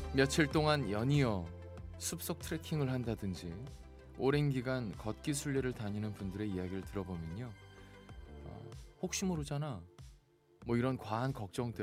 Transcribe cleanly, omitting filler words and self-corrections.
며칠 동안 연이어 숲속 트레킹을 한다든지 오랜 기간 걷기 순례를 다니는 분들의 이야기를 들어보면요. 혹시 모르잖아. 뭐 이런 과한 걱정 때문에